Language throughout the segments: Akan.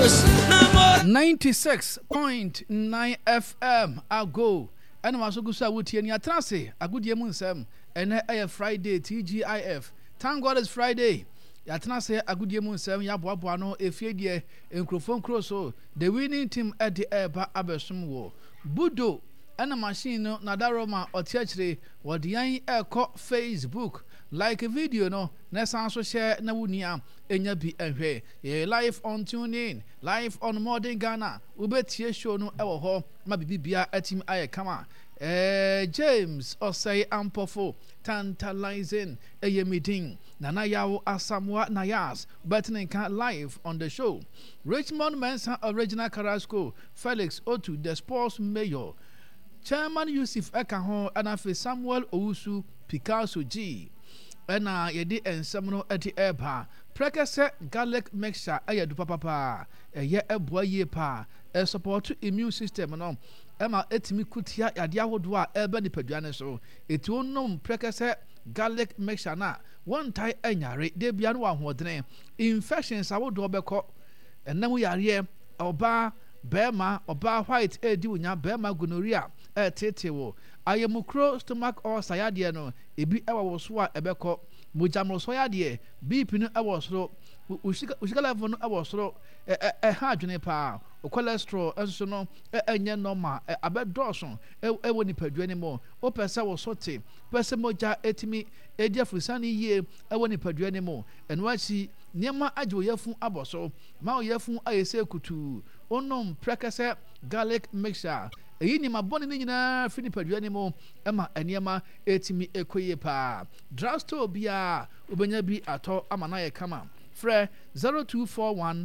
96.9 FM ago and Masugusa Wuti and Yatrase, a good yemunsem, and a Friday TGIF. Thank God it's Friday. Yatrase, a good yemunsem, Yabuano, a Fedie, and Crofon Crosso, the winning team at the Airba Abersum War. Budo, and a machine, Nadaroma or Churchre, or the young air caught Facebook. Like a video, no, let's also share Nawunia in your BFA. Live on TuneIn, live on Modern Ghana. Ubet show no our home, maybe be a team I come. James or say Ampofo, tantalizing a meeting. Nanayao Asamwa Nayas, Battening live on the show. Richmond Mensa Original Carrasco, Felix Otu, the sports mayor. Chairman Yusuf Ekaho, and Afe Samuel Owusu, Picasso G. Ena yedi ensemno eti eba prekese garlic mixture ayedu papa eye eboa ye pa support immune system no ema etimi kutia yade ahodo a eba nipaduane so eti onnom prekese garlic mixture na one tie anyare de bia no ahoodene infections awodo obekọ enam yare oba bema oba white edi unya bema gonorrhea tetewo ayemukro stomach or sayade no ebi ewa wo so a ebekọ mojamro so yade bp no ewa so ushika level no ewa so ha adwene pa cholesterol enso no enye normal abedoso ewo nipaduane mo o pese wo sote pese moja etimi edia frusani yie ewo nipaduane mo enwachi niema agwo yafun aboso ma o yafun ayese kutu onom prekese garlic mixture eyi ni maboni ni nyina fini paduane mo ema eniema etimi ekoye pa drugstore bia obenya bi ato amana ye kama frɛ 0241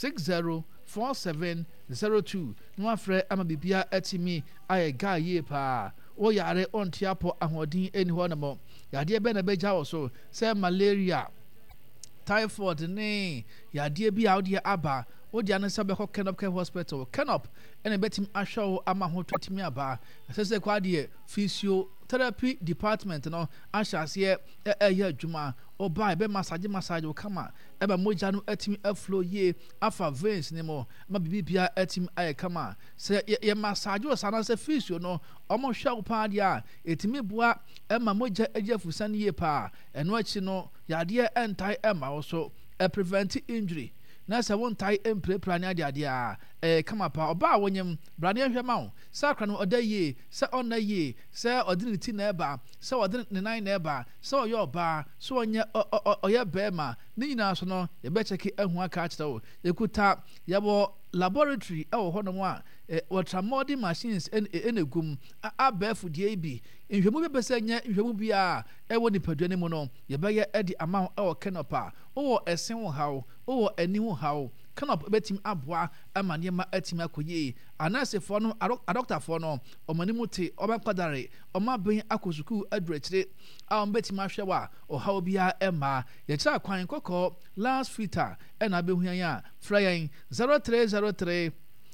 604702 no afrɛ ama bibia etimi aye ga ye pa o yare ontiapo ahodin eni ho namo yade be na beja wo so say malaria typhoid ne yade bi awde aba odi anasa be Kenop Care Hospital Kenop ene betim ahwew ama ho totimi aba asese kwa de physiotherapy department no ahase adwuma oba be massage kama eba moja no atimi aflow ye afa veins ne mo ma bibia atimi aye kama se ye massage o sana se physio no omo hwew pa dia etimi boa ema moja agiafusan ye pa eno achi no yade entai ema wo so prevent injury na se won tai emprepra ne ade a kama pa oba wonyem brane hwe ma wo sakra no odaye se onaye se odiniti na eba se odin ne nan na eba se oyo oba so onye oye bema ni nyina so no ye be cheki ahu aka akita wo yekuta yabo laboratory ewo ho no a ultramodern machines enegum abafu die bi nhwemu be pese nya nhwemu bia ewo nipaduane mu no ye be ye edi amount ewo Kenopa owo esen wo hawo owo ani wo hawo Kenop betim aboa amane ma atim akoye anase fo no doctor fo no omani muti obakwadare omaben akosuku adurechire a betim ahwewa o hawo bia ema ye kira kwan kokko last filter ena behuan ya frayan 0303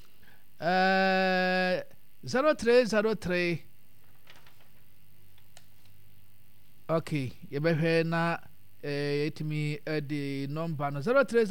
0303 okay ye behwe na etimi the number no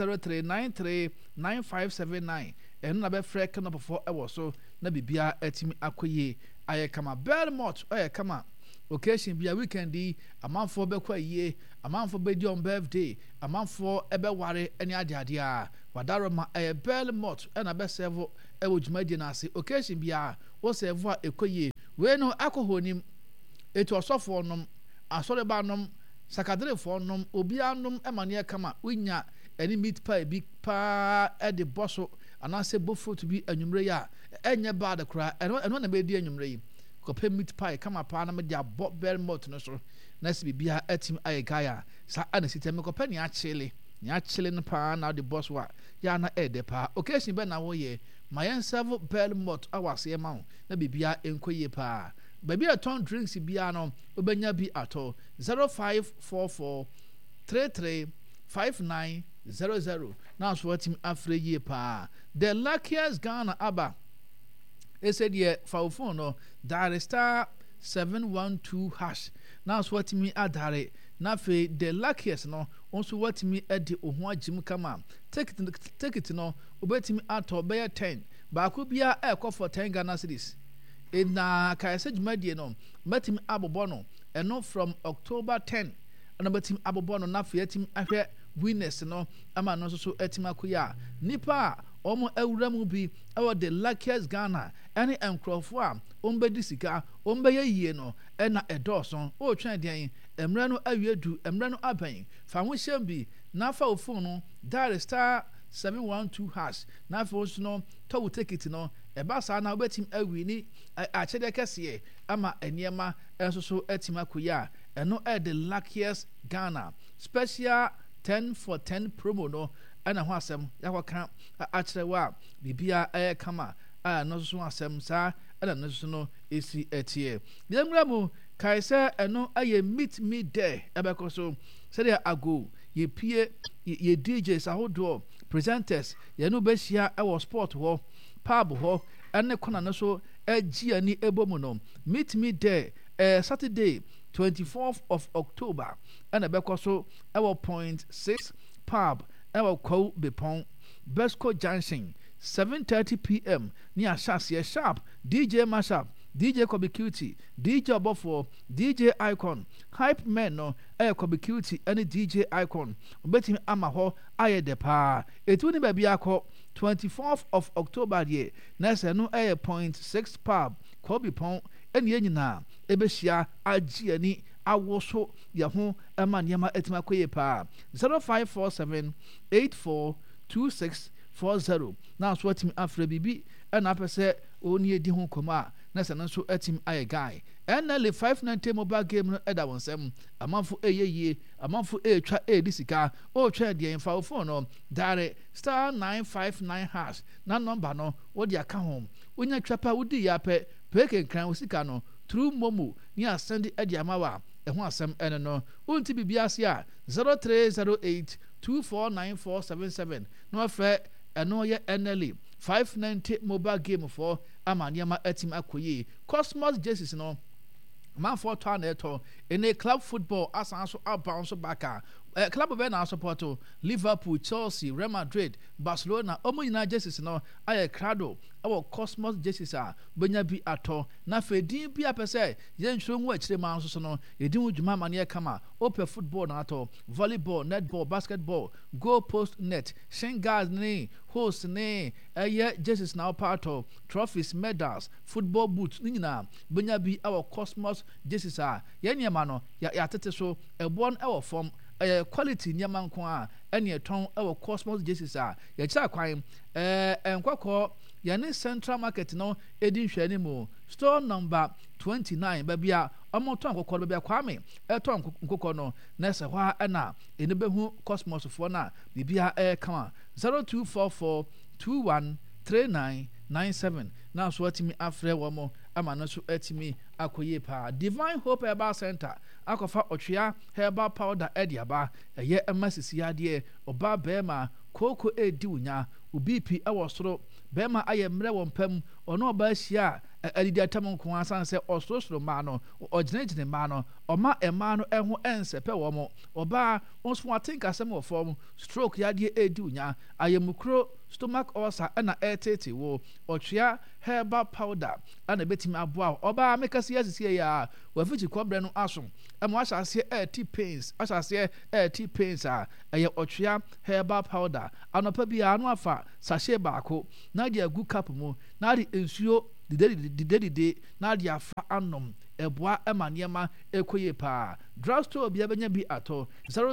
0303939579 eno na be frɛ Kenop for ewo so na bibia etimi akoye aye kama Belmont aye kama occasion bia weekend di amanfo be kwa yie amanfo be di on birthday amanfo ebe ware ene ade a wadaroma aye Belmont na be serve ewo dwumadi na ase occasion bia wo serve a ekoye we no alcoholim etu osofo nom asore ba nom sakadere for nom obianom emane kama unya any meat pie big pa at the bosso and I say bofo to be anwumre ya enye bad kra eno na be di anwumre yi kope meat pie kama pa na me dia bob Belmont no so na se bibia atim ayegaya sa anasite me kope ni achele no pa na the boss wa ya na ede pa occasion be na wo ye my serve Belmont awase ma na bibia enkoye pa baby a ton drinks bia no obenya bi ato 0544 335900 now so what him afre ye pa the luckiest Ghana aba they said ye for phone no dial star 712# now so what me adare na fe the luckiest no also what me edi oho agim kama take it no obetimi ato be 10 baako bia ekọ for 10 Ghana cedis na kaise dwumadie no betimi abobo no eno from October 10 ana betimi abobo no na fe atimi ahwe winners no ama no so atimi akoya nipa omo awuramu bi ewo the luckiest Ghana any enkrofo a ombedi sika ombeye yie no na edoso o twen den emre no awiedu emre no aban fa ho hyem bi na fa wo phone no dial star 712 hash na fa wo no to wo ticket no eba sa na obetim awi ni a chede kese ama eniema enso so atim akoya eno the luckiest Ghana special 10 for 10 promo no ana ho asem yakwaka a kire wa bibia kama no so asem sa ana no so no esi etie biamra mu kaise eno aye meet me there ebekoso said ago ye pie ye DJs ahodo presenters ye no be hia e sport ho pub ho ene kona no so agi ani ebomu no meet me there Saturday 24th of October and ebekoso e 0.6 pub ewa Kow Bepon Besco Junction 7:30 p.m. near Shasia Sharp DJ Mashup DJ Kobe Cutie DJ Obofo DJ Icon Hype Men no Kobe Cutie any DJ Icon betimi ama ho aye de pa etuni ba bia ko 24th of October ye na se no 0.6 pub Kobe Pon eni nyina ebehia agi ani awoso ya ho ema niema etima koye pa 0547842640 na so atimi afra bibi na apese oni edi ho koma na se no so atim aye guy NL 590 mobile game no eda wonsem amanfo eyeye amanfo etwa edisika o twa de enfa phone no dare star 959 hash na number no wo de aka ho onya twapa wudi ya pe peke kran osika no through momo ni asend edi amawa ehun asem ene no unti bibiase a 0308249477 no afre eno ye NL 590 mobile game for amaniama etim akoye Cosmos Jesus no man for turn eto in a club football asanso abounce baka club be na support Liverpool, Chelsea, Real Madrid, Barcelona omo nyina Jesus no aye crado our Cosmos Jesus a benya bi ato na fedin bi apese ye nhwero mu akire man so no edin djuma mane kama open football na ato volleyball, netball, basketball, goal post net, shingas ni host ni Jesus na part of trophies, medals, football boots nyina benya bi our Cosmos Jesus a ye niam no ya tete so ebon e wo form quality nyama nko a ene eton e Cosmos Jesus a ye kira kwan enkwakọ ya ne Central Market no edi hwani mu store number 29 ba bia omoto ankokọ ba bia kwame eton nkokọ no na se hwa na ene behu Cosmos fo na bibia kama 0244213997 na so atimi afre wo mo ama no so atimi akoye pa Divine Hope Herbal Center akofa otwea herbal powder ediaba eye emasisi ade oba bema koko edi unya ubipi awosoro bema aye mre wompam ono oba hia adidi atam nko asan se osoro ma no oginegine ma no oma ema no eho ensepe wo mo oba onso atinka sem wo form stroke yade edi unya ayemukro stomach ulcer na etete wo otwea herbal powder ana betimi aboa oba mekase asisi ya wafichi kombre no aso emo asase pains asase pains a eye otwea herbal powder anopa bia anu afa sachet baako na dia gu cup mu na di ensuo didedide na dia afa anom eboa emaniema ekoye pa drugstore bia benya bi ato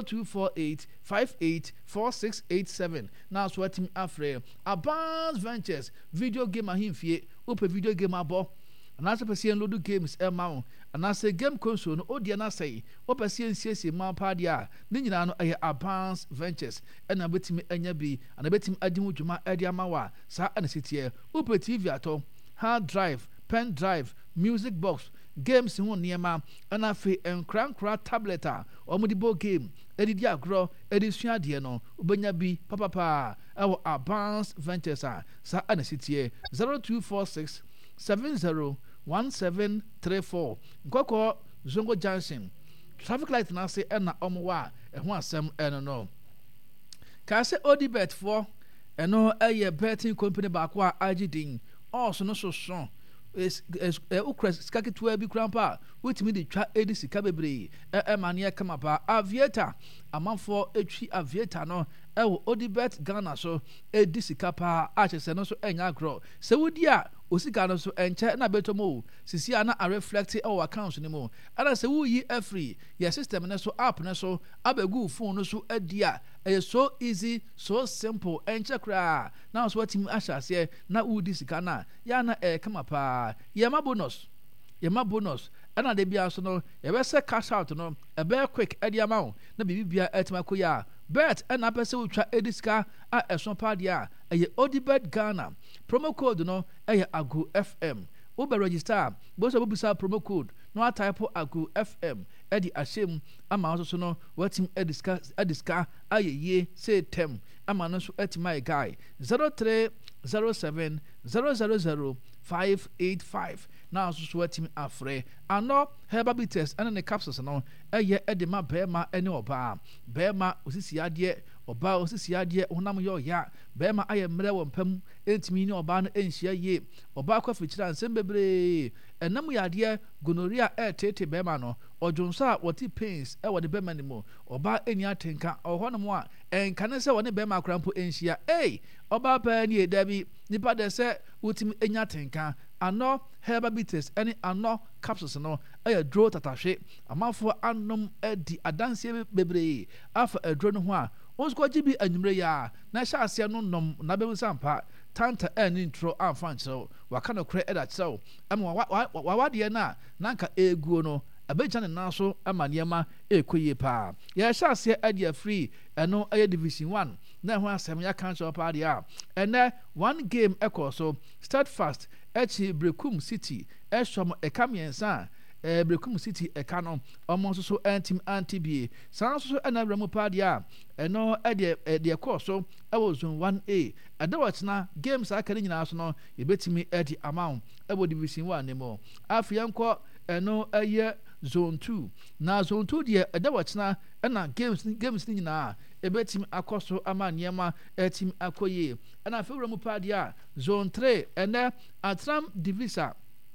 0248584687 na so atim afre Advanced Ventures video game ahimfie ope video game abo na se pese load games emao na se game console no odia na sei opese nsiesie ma pa dia ni nyina no eye Advanced Ventures na betimi anya bi na betimi adin dwuma ade amawa sa anasitie ope TV ato hard drive, pen drive, music box, games ho niema ana fe enkrankra tableta omudibo game edidi agro edisua de no obenya bi papa awo Advanced Ventures sa anasitie 0246701734 nkoko Zongo Junction traffic light na se na omwa eho asem eno no ka se Odibet for eno eye betting company baako a agidin also no so ukra sika ketewa bi krampa wotimi de twa edi sika bebre mane kama ba aviator amanfo etwi aviator no ewo Odibet Ghana so edi sika pa a chese no so enya agro se wodi a osika no so enche na betomo sisi ana a reflect our accounts ni mo ana se wo yi free your system no so app no so abegu phone no so adia so easy so simple enche kra na so watimi ahase na wodi sika na ya na kama pa yema bonus ana de bia so no ye be se cash out no e be quick e dia ma na bibia etima koya bet ana pese utwa ediska a eson pa dia eye Odibet Ghana promo code no eye agu fm wo be register bo so busa promo code no type agu fm edi ashem ama so no watim ediska ayeye say tem ama no so etima guy 0307 000 585 now so wetim afre ano herbal bitters and the capsules no eye edema bema ene oba bema osisi ade oba osisi ade honam yo ya bema aye mre wo mpam entimi ni oba no enhia ye oba kwa fichira nsem bebre enam ya ade gonorrhea tete bema no odwonso a woti pains e wode bema ni mo oba eni atenka ohonum a enkane se wone bema krampo enhia oba pa ni edabi nipa de se wotim enya tenka ano herbal bitters any ano capsules no draw tatahwe amafo anom di adanse bebre afa draw no ho a onsko gibi anwumre ya na sha ase no nom na be sampa tanta any intro amfa nkyerɛw waka no kre eda kyerɛw am wawade na nanka eguo no abeja ne naso ama niema ekoye pa ya sha ase adia free eno division 1 na ho asem ya kan so pa dia ene one game so start fast echi Brekum City eshom ekamiensa Brekum City ekano omo so anti-BA san so na ramu pa dia eno de so ewo zone 1A adawatna games aka ni nyina so no ebetimi edi amount ewo division 1 nemo afianko eno zone 2 na zone 2 de adawatna na games ni nyina ebetim akoso ama niema etim akoye na fewramu pa dia zone 3 ene atram divisa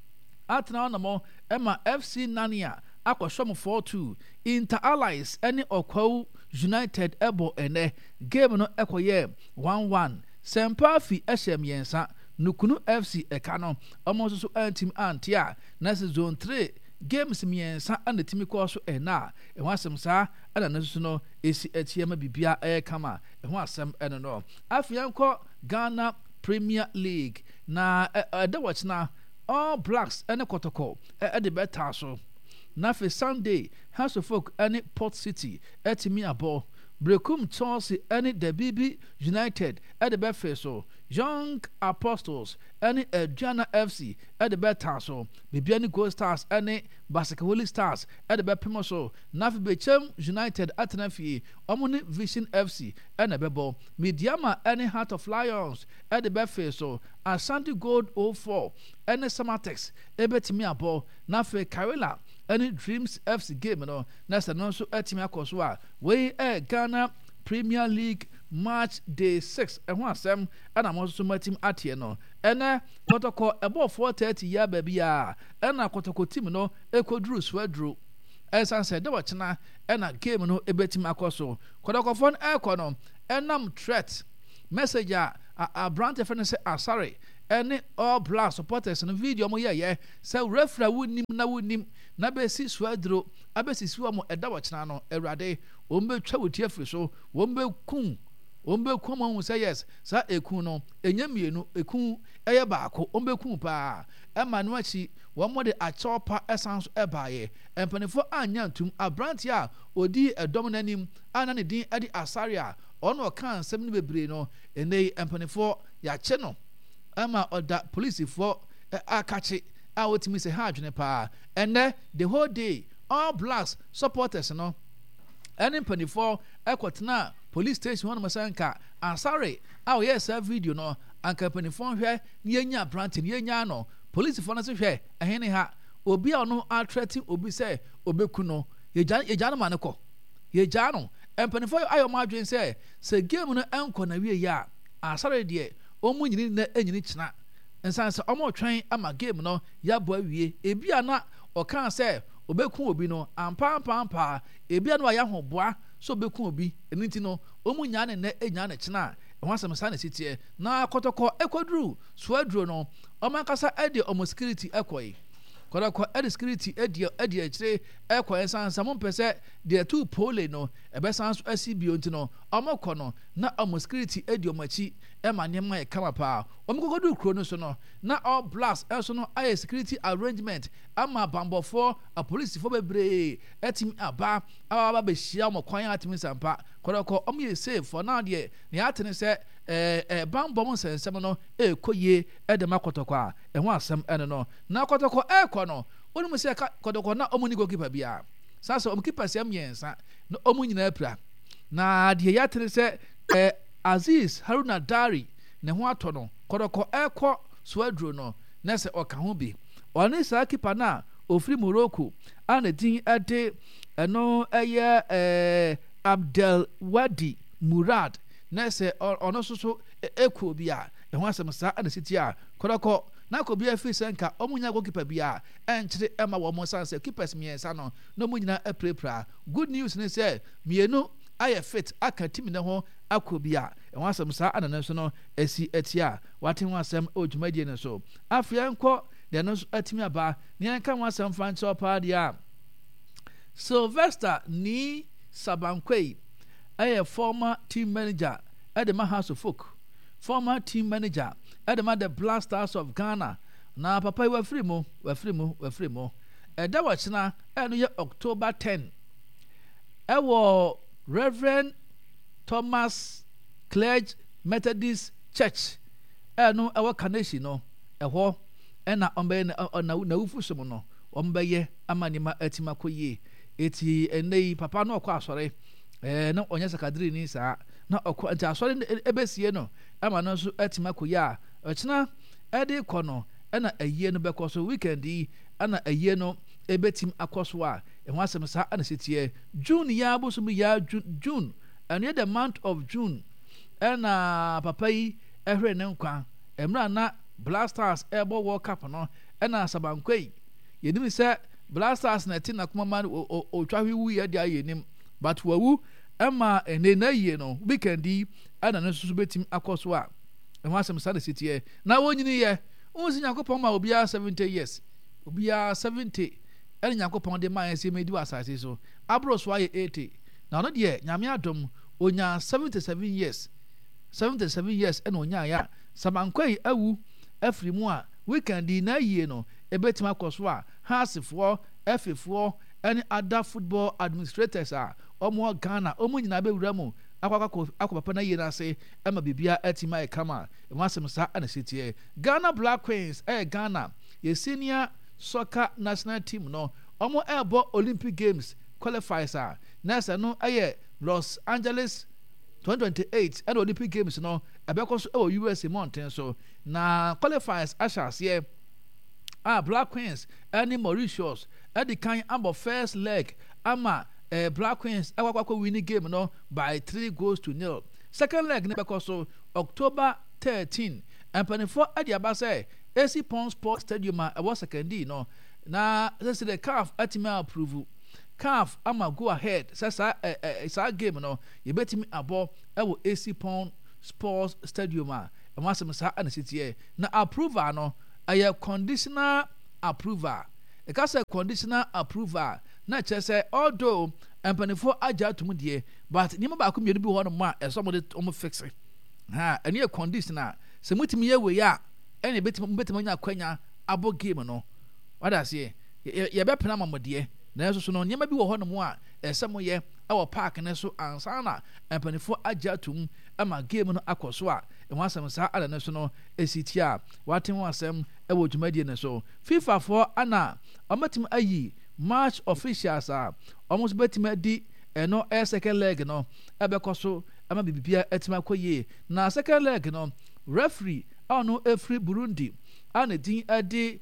atna na mo ema FC Nania akosom 4-2 Inter Allies any Okwa United ebo ene game no ekoye 1-1 Sempafi eshem yensa nukunu FC ekano omo so antim antia na zone 3 games miensa ana timi ko so ena ehwo asem sa ana nasu no esi atiema bibia kama ehwo asem eno no afianko Ghana Premier League na adawachna All Blacks ene kotoko de beta so na fe Sunday House of Folk ene Port City etimi abo Brekum Chelsea ene the BB United de befe so Young Apostles ene Adriana FC de beta so Bibiani Gold Stars ene Basekawoli Stars de bepemo so na fe Bechem United atenafi omuni Vision FC ene bebo Midiama ene Heart of Lions de befe so Ashanti Gold 04 ene Samatex ebetimi abo na fe Karela any Dreams FC game no na se no so etimi akoso a we Ghana Premier League March day 6 ehwo asem ana mo so matim atie no ene kotoko ebo 4:30 ya ba bia ena kotoko team no ekoduru swadru esan se de wachina ena game no ebetim akoso kotoko fon no enam threat message a brand friend say sorry any All Black supporters no video mo ye say referee wunim na be si swadro abesi si mo eda wachina no awrade ombetwa wotie firi so ombe kun mo say yes sa ekun no enya mienu ekun eye baako ombe kun pa ema no achi wo mo de achopa essence ebaye empanifo anya ntum abranti a odi edom nanim ana ne din edi asaria ono kan sem ne bebre no enei empanifo ya che no ama oda police for akachi a wotimi se ha adwene pa ene the whole day All Blacks supporters no ene empanifo ekotena police station one masanka ansare a yes video no anka empanifo hwe ne nya branch ne nya no police for no se hwe ehene ha obi a no atreating obi se obeku no yeja no maneko yeja no empanifo ayo ma adwen se game no enko na wie ya asare de omu nyini na enyini kyena ensan se omo twen ama game no ya bo awie ebia na okan se obekun obi no ampa ebia no ya hoboa so obekun obi eniti no omu nya ne na enya ne kyena ehwasem sa na sitie na kotoko ekodru so aduro no omankasa ede omo security ekoi kodako ede security ede akire ekoi ensan se mo pese de two pole no ebesan so asibio nti no omako no na omo security ede omachi ema nema kama pa omkokodu kro no so no na all blast enso no aye security arrangement ama bambofo a police fo bebre etimi aba be hia mo kwan atimi sampa kodako omo safe for now de ne atene se bambom sensem no ekoye ede makotoko a ehwo asem ene no na kotoko ekọ no onum se kotoko na omo ni goalkeeper bia sasa omo keeper se amyensa na omo nyina apra na de ya tene se Aziz Haruna Dari ne ho ato no kodoko ekọ Swadro no na se oka ho bi oni sa keeper na ofri Morocco ana din ade eno eye Abdel Wadi Murad na se ono so eko bi a ehwo asem sa ana siti a kodoko na ko bi afi senka omunya goalkeeper bia enkyere ema wo mo sanse keepers miensa no no munyina aprepra good news ne se mienu aye fit aka team ne ho akobia ehwo asem sa anana so no esi etia waten ho asem odwumadie ne so afia nko de no atimi aba ne anka ho asem fancho pa dia Sylvester ni Sabankwei aye former team manager at the House of Folk former team manager at the Black Stars of Ghana na papa we free mo da wachina eno ye October 10 ewo Reverend Thomas Clergy Methodist Church eno ewo Kaneshi no eho ena ombe na ufusom no ombeye amanima atima koye eti enei papa no okọ asore na onye sakadiri ni sa na okọ nti asore ebesie no ama no so atima koye a ochina ede kono ena ayie no bekoso weekend yi ana ayie no ebetim akoso a ehwo asem sa ana setie June ya bosom ya June and the month of June ena papa yi ehre ne nkwa emra na Black Stars ebo World Cup no ena Sabankwei yenim se Black Stars na tin akoma man otwahwe wu ye dia yenim but wawu ema ene na yie no weekend yi ana no susu betim akoso a ehwo asem sa na setie na wonyini ye onsi Nyankopon ma obia 70 years obia 70 ene Nyankopon de man ese medi wasase so abro so aye 80 na no de nyame adom onya 77 years ene onya ya Sabankwei awu afrimu a weekend na yie no ebetima koso a hasifo efefo ene other football administrators a omo Ghana omo nyina bewura mu akwa na yie na se ema bibia atima e kama enwasem sa ana setie Ghana Black Queens Ghana ye senior soccer national team no omo ebo Olympic Games qualifiers a nasa no Los Angeles 2028 and Olympic Games no abekoso USA mountain so na qualifiers ashase Black Queens and Mauritius at the kind of first leg ama Black Queens akwakwa winning game no by 3-0. Second leg nebekoso October 13 and 24 at the abase AC Pond Sports Stadium was second no na this the CAF atima approve CAF ama go ahead sasa game no you betimi abo ewo AC Pond Sports Stadium and wasem sa anasitie na approval no a conditional approval e ka say conditional approval na che say although empanifo aja tumudie but nima ba ko mienu bi ho no ma e so mo de o fix ene e conditional se mutimi ye we ya ene betimi nya kwanya abo game no wada se ye be pena mamode na so no nima bi wo ho no mo a ese mo ye awo park ne so ansana empanifo aja tum ama game no akoso a enwasem sa ala ne so no esitia waten wasem ewo dwumadie ne so FIFA for ana amatim ayi match officials a almost betima di eno second leg no ebekoso ama bibia etima koye na second leg no referee ono every Burundi ana din ade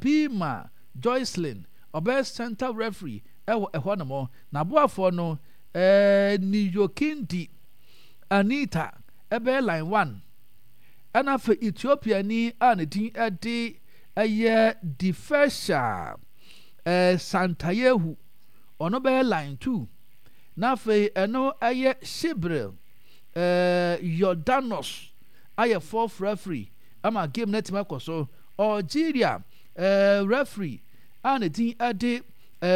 Insabima Joycelyn obey center referee ewo ehonamo na boafo no Niyokindi Anita ebe line 1 ana for Ethiopia ni anedin ade aye Defesha Santayehu ono be line 2 na fe eno aye Shibril Jordanos aye 4th referee ama game net makoso Algeria referee anedin ade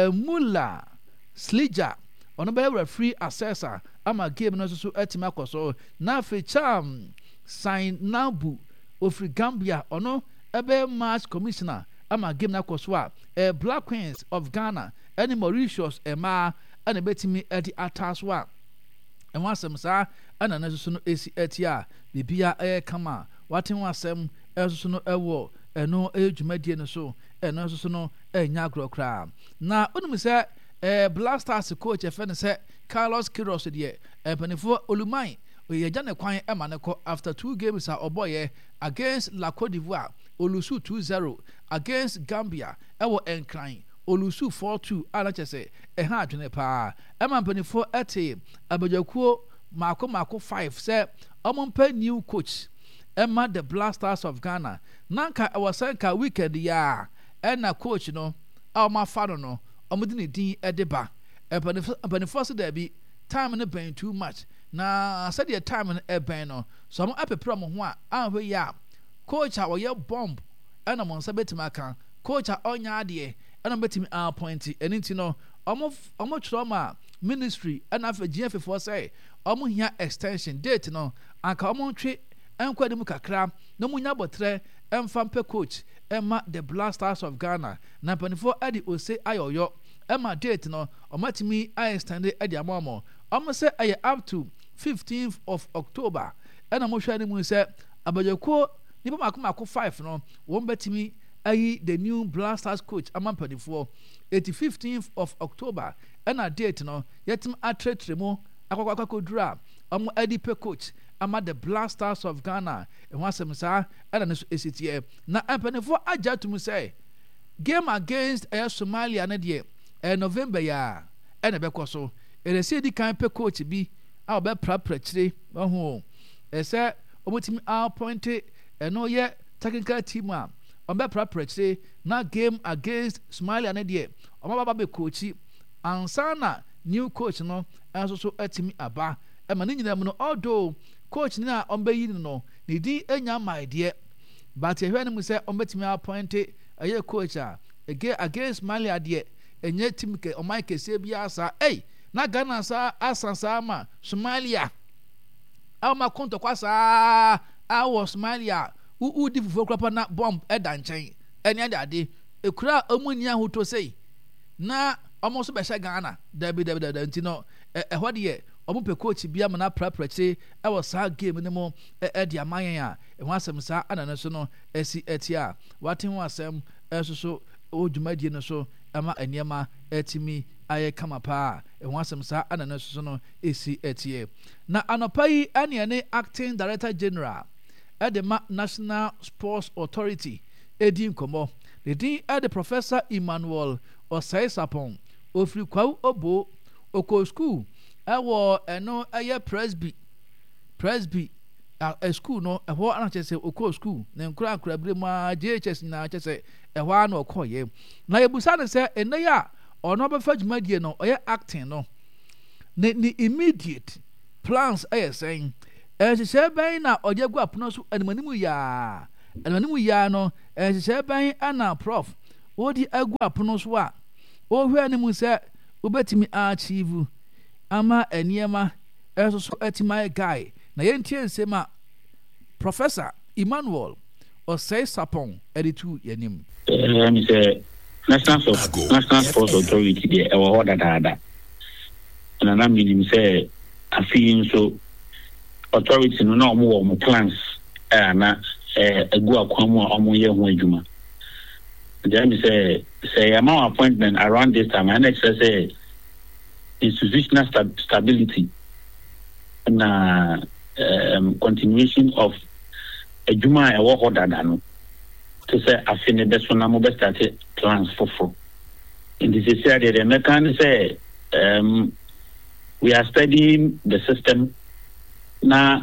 Mula Slija ono be referee assessor ama game no so etima koso na fe Cham Sign Nabu ofri Gambia ono ebe match commissioner ama game na koso a Black Queens of Ghana any Mauritius ema ana betimi edi ataswa and wasem sa ana na so no esi etia bibia kama waten wasem so no ewo eno edwumadie no so eno so no enya agrokra na onum se Blasters coach efene se Carlos Queiroz de penifo Olumai oyeja ne kwan emaneko after 2 games oboye against La Côte d'Ivoire Olusu 2-0 against Gambia ewo Enkran Olusu 4-2 anachese ha adwene pa ema penifo ete abajakuo mako 5 se omompa new coach ema the Blasters of Ghana nanka ewasanka weekend ya na coach no awmafado no omudini din edeba penifo da bi time no ben too much na said the time no ben no so mo apepra mo ho a ahwe ya coach a wo bomb ana mo nsa betima kan coach a onya ade ana betimi appoint enti no omo troma ministry ana fa GF4 say omo hia extension date no anka omo ntwe enkwade mu kakra no munya botre emfampe coach emma the Blasters of Ghana na penifo ade ose ayoyo emma date no omatimi extend ade amomo omo say aye up to 15th of October ena mo hwani mu say abajako ni ba mako 5 no won betimi ayi the new Blasters coach amampanifo 15th of October ena date no yetim atretremo akwakodura omo adipe coach ama the Blasters of Ghana and wasem sa ena no esitie na ampanifo ajatum say game against Somalia na de November ya ena bekoso ere se di kan pe coach bi a obe prapre ho ese omotimi appoint eno ye technical team a obe prapre na game against Somalia na de omaba be coach ansana new coach no so atimi aba e ma nyina mu no although coach ni na ombe yi no ni di enya my de but ehwe ni mu se ombetimi appoint aye coach a against Somalia de enye team ke omai kese bia asa na Ghana sa asansa ma Somalia ama konto kwasa awo Somalia di fufu krapa na bomb eda nchen eni ade ekura omunia hoto sei na omo so be hye Ghana dabi ntino ehwo de omo pe coach bia ma na praprache ewo sa game ne mo edi amayan a ehwo asem sa anana so no esi etia waten ho asem esoso odwumadie no so ama eniema etimi aye kama pa ehwo asem sa anana so no esi etie na anopai ane acting director general edema National Sports Authority edin komo the din ed Professor Emmanuel Osei Sapon ofri kwaw obo oko school ewo eno aye presby a school no ehwo anachese oko school na nkura bre ma JHS na chese ehwo an okoye na yebusa ne se ene ya ono be fadwumadie no oye acting no ni immediate plans aye saying ehye ben na oje gu apono so animanimu ya no ehye ben ana prof odi agu apono so a ohwe animu se obetimi achieve ama eniema so etima guy na yentie nsema Professor Emmanuel Osei Sapon editu yanim me say National Sports Authority de e wo dada na minim say afi so authority no na omo plans na egu akwamu a omo ye ho adwuma then me say amount appointment around this time and say institutional stability na continuation of adwuma e wo dada no to say afine beso na mo be start plans for in this area the mechanic say we are studying the system now.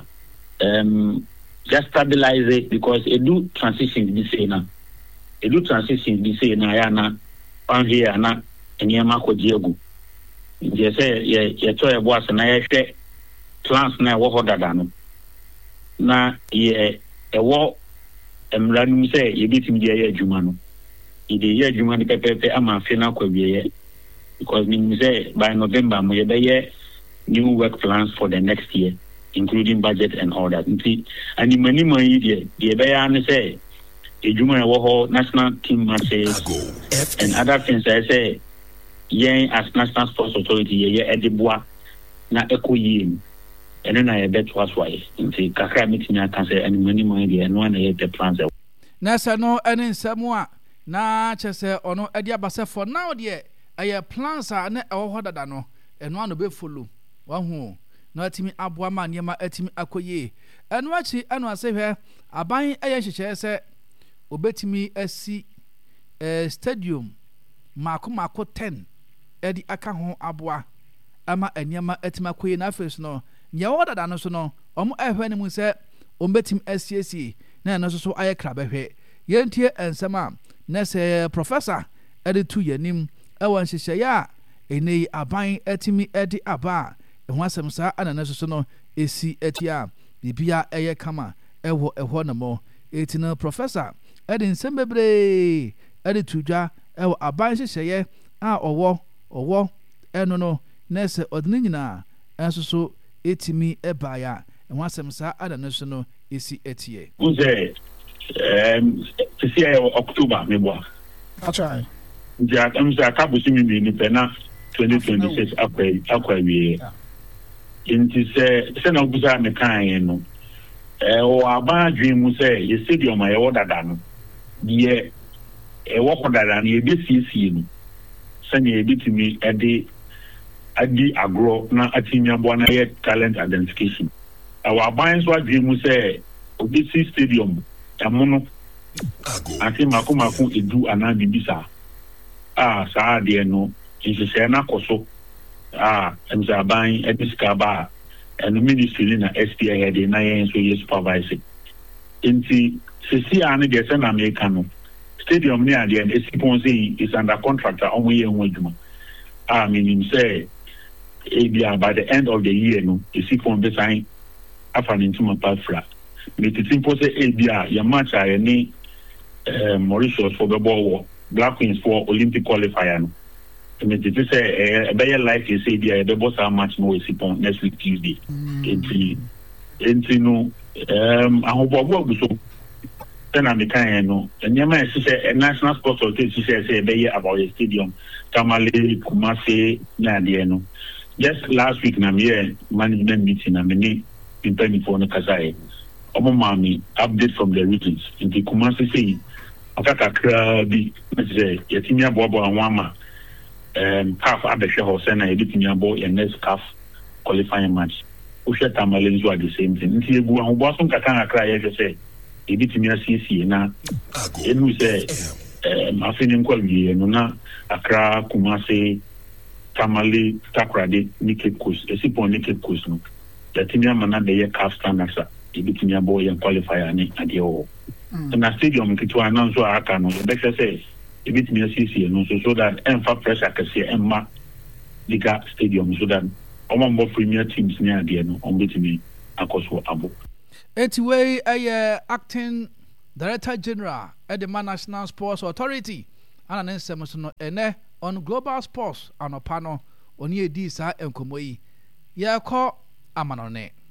Just stabilize it because it do transition this year now. It do transition this year now. Yana, one year na enyema ko diegu. Je say ye to e boss na ye hwe plans na wo hodada no. Na ye e wo emranu say ye bitim de ye adwuma no. Ide ye adwuma ni pepepe ama afi na kwawie because me say by November mo ye be ye new work plans for the next year, including budget and all that. And the money the Bayan say, a Juma national team matches and other things. I say, yeah, as National Sports Authority, yeah, at the bois, na echo yin. And then I bet was why. And the Kaka meeting, I can say, and money and one I the plans. Nasa no, and in Samoa, na chese or no, Edia Basa for now, dear, I plans are net or what I know, and one will be full. One who. No timi aboa ma niema atimi akoye eno achi eno ase hwe aban aye hyeche se obetimi asi stadium mako 10 edi aka ho aboa ama eniema atimi akoye na face no nya wodada no so no omo ehwe ne mu se ombetimi asiesi na eno so aye krabehwe yentie ensema na se professor edi tu yanim ewan hyeche ya eni aban atimi edi aba ehwasem sa anana so no esi etia bibia eye kama ewo na mo etina professor edin sembebre editudwa ewo aban hyehye a owo eno no nese odini nyina enso so etimi ebaya ehwasem sa anana so no esi etie unze tisi October mebo that's right ja amza kabusi mi ni pena 2026 akwawie inti se na obuza me kan no o aba adwen mu se ye stadium aye wodada no ye e wokodada no ye besiesie no se na ye bitimi adi agro na atinya bo na ye talent identification our aban so adwen mu se obisi stadium amono ati makumaku edu ana bibisa saa de no insise na koso Mzaban Ebiskaba and the ministry na SPA head in Nayan so yes supervising. Inti Sisi and the San Americano Stadium near the end is under contract on we and Wajuma. Meaning say by the end of the year no is on the sign after into my flat. Make it simple say ABR your match I need Mauritius for the ball Black Queens for Olympic qualifier no. Me did say a better life you say the boss are much more upon next week Tuesday. No I hope so then I'm the kind no and Yama say a national sports authority say about the stadium Tamale Kumasi Nadiano. Just last week na me management meeting na me in for no Kasai. Omo mami update from the regions in the Kumasi say akaka bi say yetimia bobo anwama CAF abehwe ho se na editimi abo ye next CAF qualifying match o hwe Tamale nso at the same thing nti egu ahobo so nkaka akra ye hwe se editimi asiesie na enu se afini nkwalwie no na Accra Kumasi Tamale Takrade Cape Coast esipon Cape Coast no editimi amana be ye CAF standards editimi abo ye qualifier ni ade o na stadium kitwa na nso aka no be hwe se bit me so that emfa pressure kase emma liga stadium so that omombo premier teams near there no bit me akoso abo etiway acting director general at the National Sports Authority and an nsem so no ene on global sports anopano oni edi sa enkomoyi ye ko amanone